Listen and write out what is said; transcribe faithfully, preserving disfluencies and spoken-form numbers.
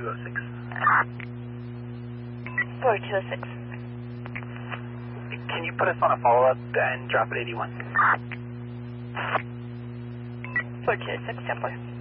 oh six. four two oh six. Can you put us on a follow-up and drop at eighty-one? four two oh six, ten four.